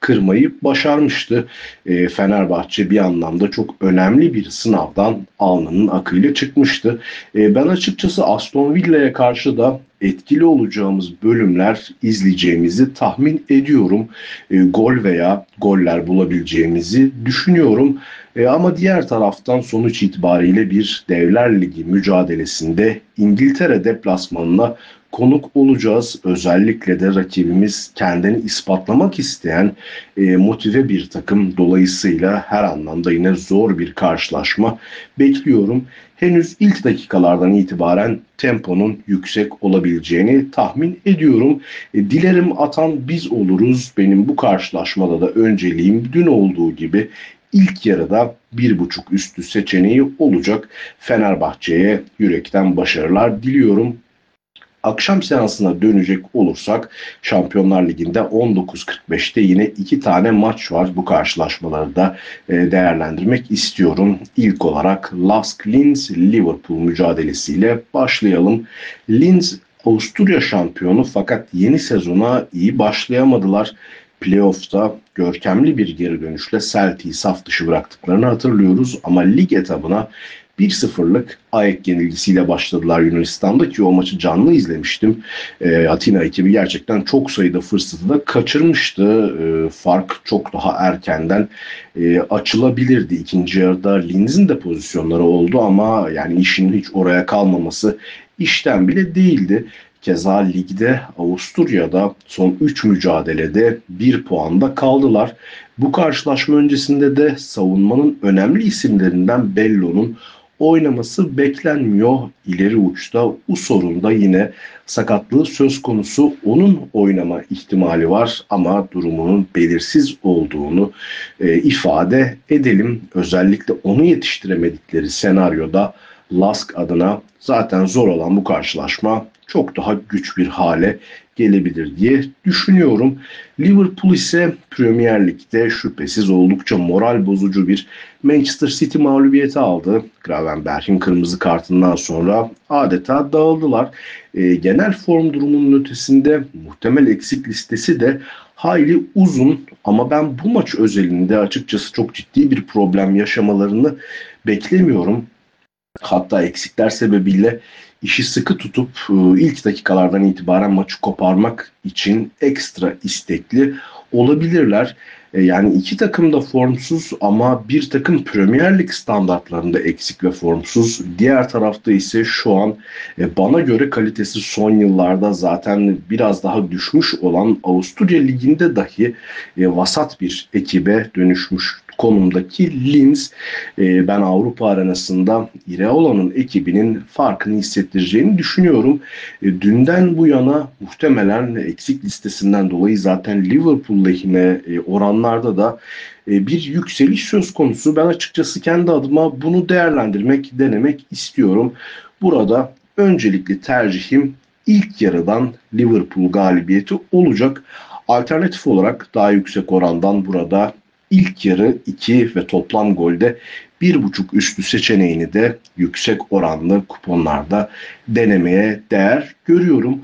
kırmayı başarmıştı. Fenerbahçe bir anlamda çok önemli bir sınavdan alnının akıyla çıkmıştı. Ben açıkçası Aston Villa'ya karşı da etkili olacağımız bölümler izleyeceğimizi tahmin ediyorum. Gol veya goller bulabileceğimizi düşünüyorum. Ama diğer taraftan sonuç itibariyle bir Devler Ligi mücadelesinde İngiltere deplasmanına konuk olacağız. Özellikle de rakibimiz kendini ispatlamak isteyen motive bir takım. Dolayısıyla her anlamda yine zor bir karşılaşma bekliyorum. Henüz ilk dakikalardan itibaren temponun yüksek olabileceğini tahmin ediyorum. Dilerim atan biz oluruz. Benim bu karşılaşmada da önceliğim dün olduğu gibi ilk yarıda 1.5 üstü seçeneği olacak. Fenerbahçe'ye yürekten başarılar diliyorum. Akşam seansına dönecek olursak Şampiyonlar Ligi'nde 19.45'te yine iki tane maç var. Bu karşılaşmaları da değerlendirmek istiyorum. İlk olarak Lask-Linz-Liverpool mücadelesiyle başlayalım. Linz Avusturya şampiyonu fakat yeni sezona iyi başlayamadılar. Playoff'ta görkemli bir geri dönüşle Celtic'i saf dışı bıraktıklarını hatırlıyoruz ama lig etabına 1-0'lık AEK yenilgisiyle başladılar Yunanistan'da ki o maçı canlı izlemiştim. Atina ekibi gerçekten çok sayıda fırsatı da kaçırmıştı. Fark çok daha erkenden açılabilirdi. İkinci yarıda Linz'in de pozisyonları oldu ama yani işin hiç oraya kalmaması işten bile değildi. Keza ligde Avusturya'da son 3 mücadelede 1 puanda kaldılar. Bu karşılaşma öncesinde de savunmanın önemli isimlerinden Bello'nun oynaması beklenmiyor. İleri uçta Usor'un da yine sakatlığı söz konusu. Onun oynama ihtimali var ama durumunun belirsiz olduğunu ifade edelim. Özellikle onu yetiştiremedikleri senaryoda Lask adına zaten zor olan bu karşılaşma çok daha güç bir hale gelebilir diye düşünüyorum. Liverpool ise Premier Lig'de şüphesiz oldukça moral bozucu bir Manchester City mağlubiyeti aldı. Gravenberch'in kırmızı kartından sonra adeta dağıldılar. Genel form durumunun ötesinde muhtemel eksik listesi de hayli uzun ama ben bu maç özelinde açıkçası çok ciddi bir problem yaşamalarını beklemiyorum. Hatta eksikler sebebiyle işi sıkı tutup ilk dakikalardan itibaren maçı koparmak için ekstra istekli olabilirler. Yani iki takım da formsuz ama bir takım Premier Lig standartlarında eksik ve formsuz. Diğer tarafta ise şu an bana göre kalitesi son yıllarda zaten biraz daha düşmüş olan Avusturya Ligi'nde dahi vasat bir ekibe dönüşmüş konumdaki Linz. Ben Avrupa arenasında İreola'nın ekibinin farkını hissettireceğini düşünüyorum. Dünden bu yana muhtemelen eksik listesinden dolayı zaten Liverpool lehine oranlarda da bir yükseliş söz konusu. Ben açıkçası kendi adıma bunu değerlendirmek, denemek istiyorum. Burada öncelikli tercihim ilk yarıdan Liverpool galibiyeti olacak. Alternatif olarak daha yüksek orandan burada ilk yarı 2 ve toplam golde 1.5 üstü seçeneğini de yüksek oranlı kuponlarda denemeye değer görüyorum.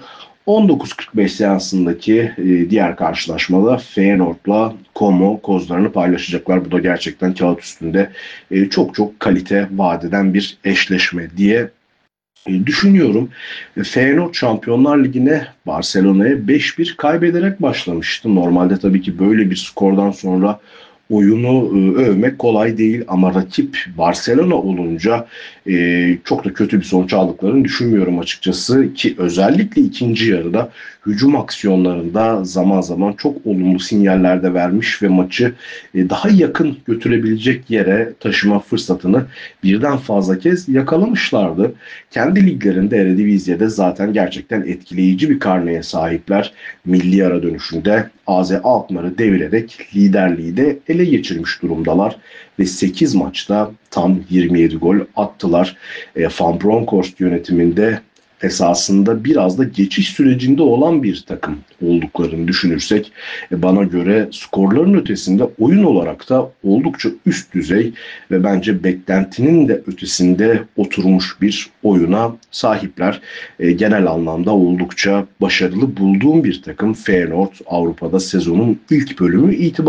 19.45 seansındaki diğer karşılaşmada Feyenoord'la Como kozlarını paylaşacaklar. Bu da gerçekten kağıt üstünde çok çok kalite vadeden bir eşleşme diye düşünüyorum. Feyenoord Şampiyonlar Ligi'ne Barcelona'ya 5-1 kaybederek başlamıştı. Normalde tabii ki böyle bir skordan sonra oyunu övmek kolay değil ama rakip Barcelona olunca çok da kötü bir sonuç aldıklarını düşünmüyorum açıkçası ki özellikle ikinci yarıda hücum aksiyonlarında zaman zaman çok olumlu sinyaller de vermiş ve maçı daha yakın götürebilecek yere taşıma fırsatını birden fazla kez yakalamışlardı. Kendi liglerinde Eredivisie'de zaten gerçekten etkileyici bir karneye sahipler. Milli ara dönüşünde AZ Alkmaar'ı devirerek liderliği de ele geçirmiş durumdalar ve 8 maçta tam 27 gol attılar. Van Bronckhorst yönetiminde esasında biraz da geçiş sürecinde olan bir takım olduklarını düşünürsek bana göre skorların ötesinde oyun olarak da oldukça üst düzey ve bence beklentinin de ötesinde oturmuş bir oyuna sahipler. Genel anlamda oldukça başarılı bulduğum bir takım Feyenoord Avrupa'da sezonun ilk bölümü itibariyle